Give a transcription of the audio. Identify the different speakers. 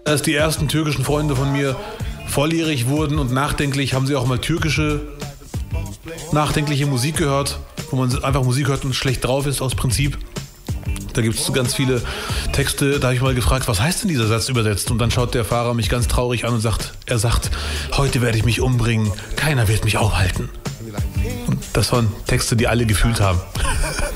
Speaker 1: Als die ersten türkischen Freunde von mir volljährig wurden und nachdenklich, haben sie auch mal nachdenkliche Musik gehört, wo man einfach Musik hört und schlecht drauf ist aus Prinzip. Da gibt es ganz viele Texte, da habe ich mal gefragt, was heißt denn dieser Satz übersetzt? Und dann schaut der Fahrer mich ganz traurig an und sagt, heute werde ich mich umbringen, keiner wird mich aufhalten. Und das waren Texte, die alle gefühlt haben.